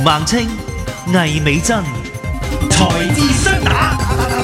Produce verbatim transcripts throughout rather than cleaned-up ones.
孟青、魏美珍，財智雙打。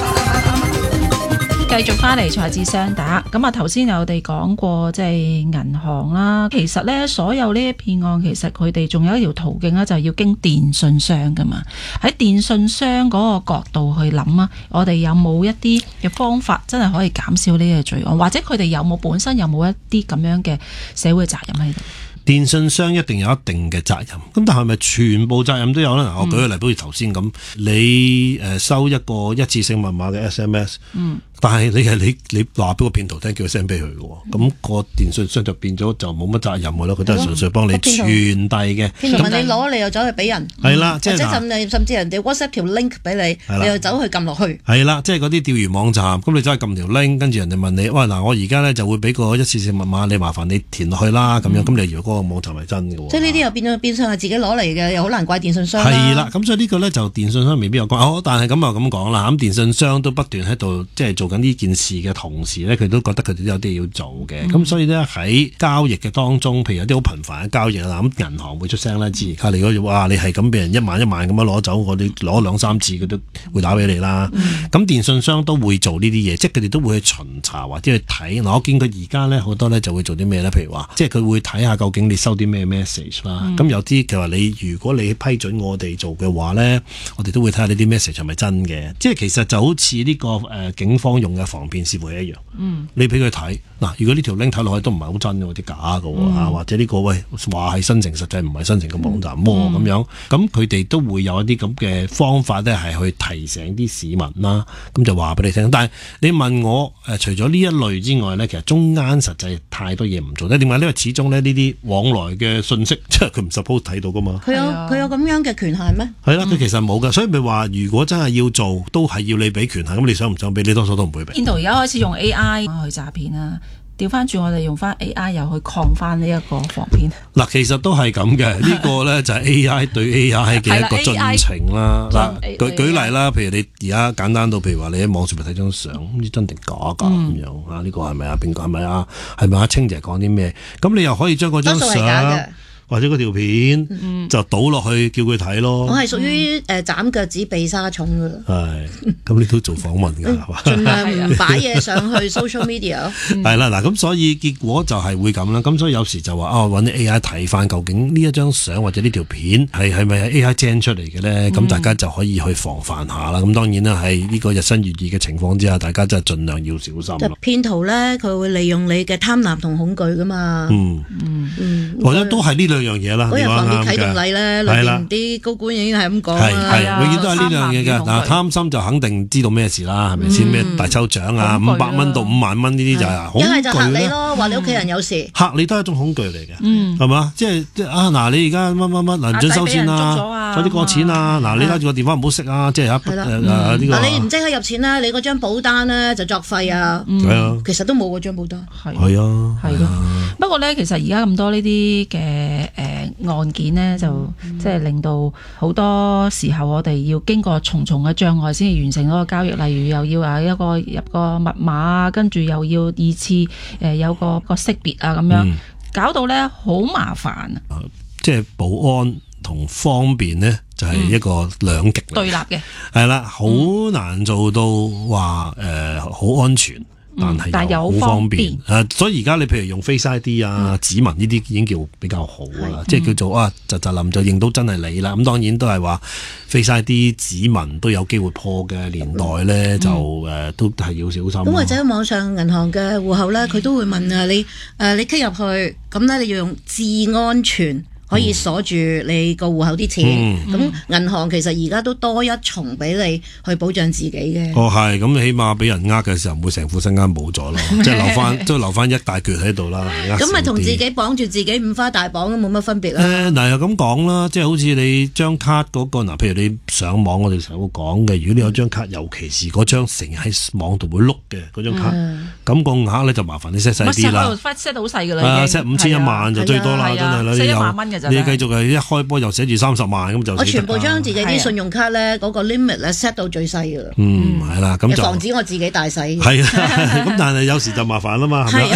繼續翻嚟財智雙打，咁啊頭先有我哋講過即係銀行啦，其實呢，所有呢一騙案，其實佢哋仲有一條途徑咧，就係要經電信商噶嘛。喺電信商嗰個角度去諗啊，我哋有冇一啲嘅方法真係可以減少呢個罪案，或者佢哋有冇本身有冇一啲咁樣嘅社會責任喺度？ 電信商一定有一定嘅責任，咁但係咪全部責任都有咧？我舉個例，好似頭先咁，你誒收一個一次性密碼嘅 S M S，嗯，但係你係你你話俾個騙徒聽，叫佢 send 俾佢嘅，咁、嗯、個電信商就變咗就冇乜責任嘅咯，佢都係純粹幫你傳遞嘅。 騙徒問你攞，你又走去俾人， 係啦，即係甚至甚至人哋 WhatsApp 條 link 俾你，你又走去撳落去， 係啦，即係嗰啲釣魚網站，咁你走去撳條 link，跟住人哋問你，喂嗱，我而家咧就會俾個一次性密碼，你麻煩你填落去啦，咁樣，咁、嗯、你如果嗰個網站係真嘅。 即係呢啲又變咗變相係自己攞嚟嘅，又好難怪電信商啦。 係啦，咁所以呢個咧就電信商未必有關。哦、但係咁啊咁講啦，咁電信商都不斷喺度即係做緊呢件事嘅同時咧，佢都覺得佢哋都有啲要做嘅。咁、嗯、所以咧喺交易嘅當中，譬如有啲好頻繁嘅交易啦，咁銀行會出聲啦，知而家你嗰哇你係咁俾人一萬一萬咁樣攞走，我哋攞兩三次佢都會打俾你啦。咁、嗯、電信商都會做呢啲嘢，即係佢哋都會去巡查或者去睇。嗱，我見佢而家咧好多咧就會做啲咩咧？譬如話，即係佢會睇下究竟你收啲咩咩。啦，咁、嗯、有啲佢話你如果你批准我哋做嘅話咧，我哋都會睇下呢啲 message 係咪真嘅，即係其實就好似呢、這個誒、呃、警方用嘅防騙視頻一樣，嗯，你俾佢睇嗱，如果呢條 link 睇落去都唔係好真嘅，啲假嘅、嗯、啊，或者呢、這個喂話係新城實際唔係新城嘅網站咁、嗯、樣，咁佢哋都會有一啲咁嘅方法咧，係去提醒啲市民啦，咁就話俾你聽。但係你問我誒、呃，除咗呢一類之外咧，其實中間實際太多嘢唔做得，點解？因為始終咧呢啲往來嘅信息，即係佢唔 suppose 睇到噶嘛。佢有佢有咁樣嘅權限咩？ 係啦，佢其實冇噶，所以咪話如果真係要做，都係要你俾權限。咁你想唔想俾？你多數都唔會俾。 騙徒而家開始用 A I 去詐騙啦，調翻轉我哋用翻 A I 又去抗翻呢一個防騙。 嗱，其實都係咁嘅，呢個咧就係 A I 對 A I 嘅一個進程啦。嗱，舉舉例啦，譬如你而家簡單到，譬如話你喺網上面睇張相，唔知真定假㗎咁、嗯、樣啊？呢、這個係咪啊？邊個係咪啊？係咪阿清姐講啲咩？咁你又可以將嗰張相或者嗰條片、嗯、就倒落去叫佢睇咯。 我係屬於誒斬腳趾避沙蟲噶啦。 係，咁你都做訪問㗎係嘛？ 盡量唔擺嘢上去 social media。 係啦，嗱，咁所以結果就係會咁啦。咁所以有時就話啊，揾啲 A I 睇翻究竟呢一張相或者呢條片係係咪係 A I gen 出嚟嘅咧？咁、嗯、大家就可以去防範下啦。咁當然啦，喺呢個日新月異嘅情況之下，大家真係盡量要小心。 就騙徒咧，佢會利用你嘅貪婪同恐懼噶嘛。嗯嗯嗯，或者都係呢兩樣嘢啦。 嗰日防疫啟動禮咧，裏邊啲高官已經係咁講啦。 係係，永遠都係呢兩樣嘢嘅。嗱，貪心就肯定知道咩事啦，係咪先？咩大抽獎啊，五百蚊到五萬蚊呢啲就係恐懼。一係就嚇你咯，話你屋企人有事。嚇你都係一種恐懼嚟嘅，係嘛？即係即係啊！嗱，你而家乜乜乜嗱，唔準收錢啊，快啲過錢啊！嗱，你拉住個電話唔好熄啊！即係啊誒呢個。嗱，你唔即刻入錢啦，你嗰張保單咧就作廢啊！係啊，其實都冇嗰張保單。 係係啊， 係咯。不過咧，其實而家咁多呢啲嘅誒案件呢，就即係令到好多時候我哋要經過重重嘅障礙先至完成嗰個交易，例如又要啊一個入個密碼啊，跟住又要二次誒、呃、有個個識別啊咁樣，嗯、搞到呢好麻煩啊！ 即係保安同方便呢，就係、是、一個兩極、嗯、對立嘅，係啦，好難做到話誒好安全。但係又好方便，誒、嗯啊，所以而家你譬如用 Face I D 啊、嗯、指紋呢啲已經叫比較好啦，即係叫做啊，就就臨就認到真係你啦。咁當然都係話 Face I D 指紋都有機會破嘅年代咧，嗯、就誒、呃、都係要小心。咁或者網上銀行嘅戶口咧，佢都會問啊，你誒、呃、你 click 入去，咁咧你要用至安全。可以鎖住你個戶口啲錢，咁銀、嗯、行其實而家都多一重俾你去保障自己嘅。 哦，係，咁起碼俾人呃嘅時候唔會成副身家冇咗咯，即係留翻，即係留翻一大橛喺度啦。 咁咪同自己綁住自己五花大綁都冇乜分別啦。 誒，嗱又咁講啦，即係好似你張卡嗰、那個嗱，譬如你上網，我哋成日會講嘅，如果你有張卡，尤其是嗰張成日喺網度會碌嘅嗰張卡，咁、嗯、個額咧就麻煩你 set 細啲啦。 set 到好細噶啦 ，set 五千一萬就最多啦，真係啦。 set 一萬蚊嘅你繼續係一開波又寫住三十萬咁就。 我全部將自己啲信用卡咧嗰個 limit 咧 set 到最細噶啦。 嗯，係啦，咁就防止我自己大細。 係啊，咁但係有時就麻煩啦嘛，係咪？